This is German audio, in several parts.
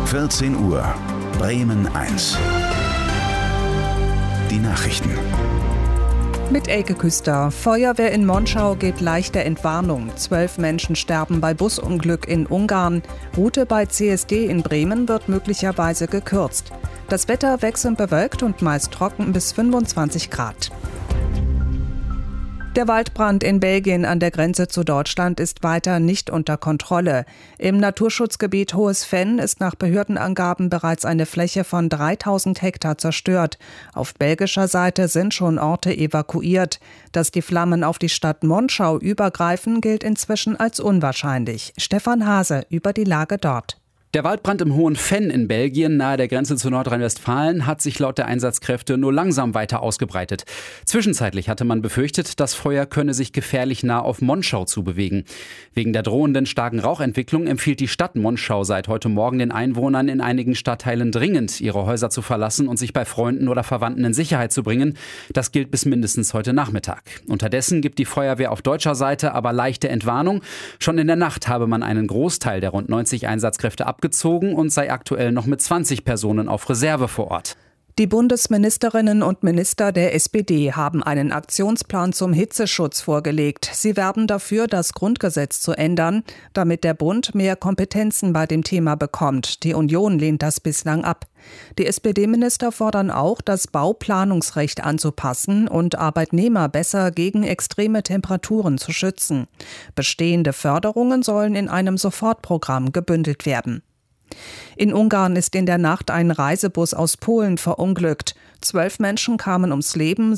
14 Uhr, Bremen 1. Die Nachrichten. Mit Elke Küster. Feuerwehr in Monschau gibt leichte Entwarnung. 12 Menschen sterben bei Busunglück in Ungarn. Route bei CSD in Bremen wird möglicherweise gekürzt. Das Wetter wechselnd bewölkt und meist trocken bis 25 Grad. Der Waldbrand in Belgien an der Grenze zu Deutschland ist weiter nicht unter Kontrolle. Im Naturschutzgebiet Hohes Venn ist nach Behördenangaben bereits eine Fläche von 3000 Hektar zerstört. Auf belgischer Seite sind schon Orte evakuiert. Dass die Flammen auf die Stadt Monschau übergreifen, gilt inzwischen als unwahrscheinlich. Stefan Hase über die Lage dort. Der Waldbrand im Hohen Venn in Belgien, nahe der Grenze zu Nordrhein-Westfalen, hat sich laut der Einsatzkräfte nur langsam weiter ausgebreitet. Zwischenzeitlich hatte man befürchtet, das Feuer könne sich gefährlich nah auf Monschau zubewegen. Wegen der drohenden starken Rauchentwicklung empfiehlt die Stadt Monschau seit heute Morgen den Einwohnern in einigen Stadtteilen dringend, ihre Häuser zu verlassen und sich bei Freunden oder Verwandten in Sicherheit zu bringen. Das gilt bis mindestens heute Nachmittag. Unterdessen gibt die Feuerwehr auf deutscher Seite aber leichte Entwarnung. Schon in der Nacht habe man einen Großteil der rund 90 Einsatzkräfte abgezogen und sei aktuell noch mit 20 Personen auf Reserve vor Ort. Die Bundesministerinnen und Minister der SPD haben einen Aktionsplan zum Hitzeschutz vorgelegt. Sie werben dafür, das Grundgesetz zu ändern, damit der Bund mehr Kompetenzen bei dem Thema bekommt. Die Union lehnt das bislang ab. Die SPD-Minister fordern auch, das Bauplanungsrecht anzupassen und Arbeitnehmer besser gegen extreme Temperaturen zu schützen. Bestehende Förderungen sollen in einem Sofortprogramm gebündelt werden. In Ungarn ist in der Nacht ein Reisebus aus Polen verunglückt. 12 Menschen kamen ums Leben,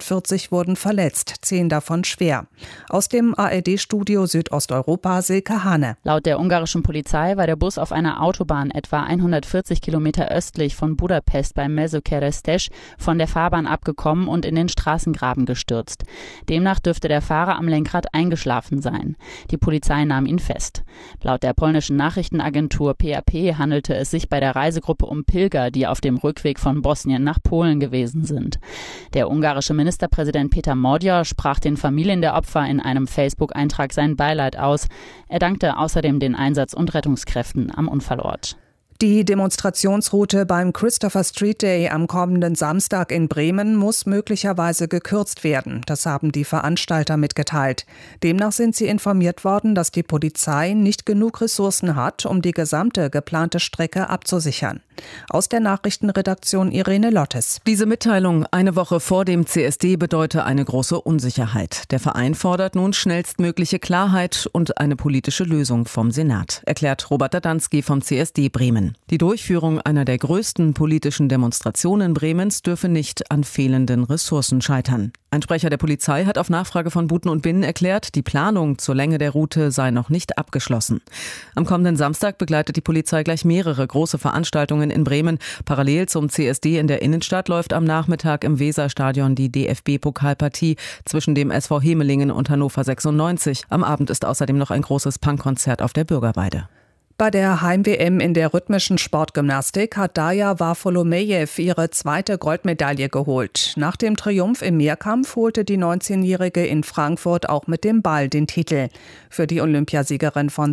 47 wurden verletzt, 10 davon schwer. Aus dem ARD-Studio Südosteuropa Silke Hane. Laut der ungarischen Polizei war der Bus auf einer Autobahn etwa 140 Kilometer östlich von Budapest bei Mezőkeresztes von der Fahrbahn abgekommen und in den Straßengraben gestürzt. Demnach dürfte der Fahrer am Lenkrad eingeschlafen sein. Die Polizei nahm ihn fest. Laut der polnischen Nachrichtenagentur PAP handelte es sich bei der Reisegruppe um Pilger, die auf dem Rückweg von Bosnien nach Polen gewesen sind. Der ungarische Ministerpräsident Peter Magyar sprach den Familien der Opfer in einem Facebook-Eintrag sein Beileid aus. Er dankte außerdem den Einsatz- und Rettungskräften am Unfallort. Die Demonstrationsroute beim Christopher Street Day am kommenden Samstag in Bremen muss möglicherweise gekürzt werden. Das haben die Veranstalter mitgeteilt. Demnach sind sie informiert worden, dass die Polizei nicht genug Ressourcen hat, um die gesamte geplante Strecke abzusichern. Aus der Nachrichtenredaktion Irene Lottes. Diese Mitteilung eine Woche vor dem CSD bedeute eine große Unsicherheit. Der Verein fordert nun schnellstmögliche Klarheit und eine politische Lösung vom Senat, erklärt Robert Dadanski vom CSD Bremen. Die Durchführung einer der größten politischen Demonstrationen Bremens dürfe nicht an fehlenden Ressourcen scheitern. Ein Sprecher der Polizei hat auf Nachfrage von Buten und Binnen erklärt, die Planung zur Länge der Route sei noch nicht abgeschlossen. Am kommenden Samstag begleitet die Polizei gleich mehrere große Veranstaltungen in Bremen. Parallel zum CSD in der Innenstadt läuft am Nachmittag im Weserstadion die DFB-Pokalpartie zwischen dem SV Hemelingen und Hannover 96. Am Abend ist außerdem noch ein großes Punkkonzert auf der Bürgerweide. Bei der Heim-WM in der rhythmischen Sportgymnastik hat Darja Varfolomejew ihre zweite Goldmedaille geholt. Nach dem Triumph im Mehrkampf holte die 19-Jährige in Frankfurt auch mit dem Ball den Titel. Für die Olympiasiegerin von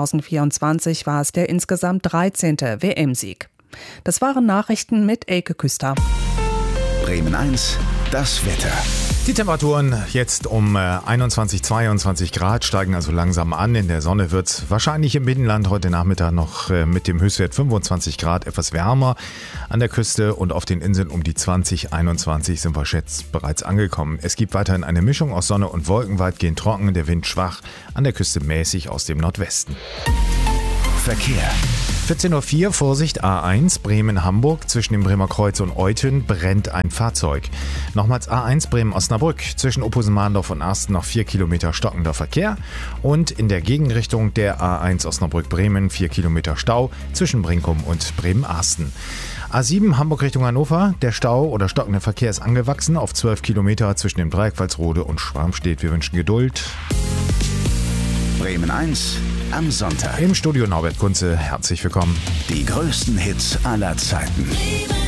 2024 war es der insgesamt 13. WM-Sieg. Das waren Nachrichten mit Elke Küster. Bremen 1, das Wetter. Die Temperaturen jetzt um 21, 22 Grad steigen also langsam an. In der Sonne wird es wahrscheinlich im Binnenland heute Nachmittag noch mit dem Höchstwert 25 Grad etwas wärmer. An der Küste und auf den Inseln um die 20, 21 sind wir jetzt bereits angekommen. Es gibt weiterhin eine Mischung aus Sonne und Wolken, weitgehend trocken, der Wind schwach, an der Küste mäßig aus dem Nordwesten. Verkehr. 14.04 Uhr, Vorsicht, A1 Bremen-Hamburg. Zwischen dem Bremer Kreuz und Euthen brennt ein Fahrzeug. Nochmals A1 Bremen-Osnabrück. Zwischen Opposen-Mahndorf und Arsten noch 4 Kilometer stockender Verkehr. Und in der Gegenrichtung der A1 Osnabrück-Bremen 4 Kilometer Stau zwischen Brinkum und Bremen-Arsten. A7 Hamburg Richtung Hannover. Der Stau oder stockende Verkehr ist angewachsen auf 12 Kilometer zwischen dem Dreieck Walsrode und Schwarmstedt. Wir wünschen Geduld. Bremen 1 am Sonntag. Im Studio Norbert Kunze, herzlich willkommen. Die größten Hits aller Zeiten.